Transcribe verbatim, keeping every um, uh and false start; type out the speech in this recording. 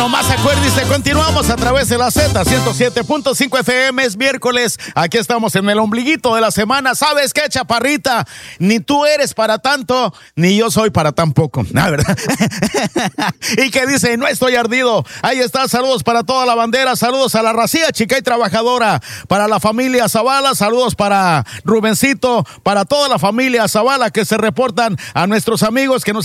Nomás acuérdese, continuamos a través de la Z ciento siete punto cinco F M, es miércoles, aquí estamos en el ombliguito de la semana. ¿Sabes qué, chaparrita? Ni tú eres para tanto, ni yo soy para tan poco, la verdad. Y que dice, no estoy ardido. Ahí está, saludos para toda la bandera, saludos a la racía chica y trabajadora, para la familia Zavala, saludos para Rubencito, para toda la familia Zavala que se reportan, a nuestros amigos que nos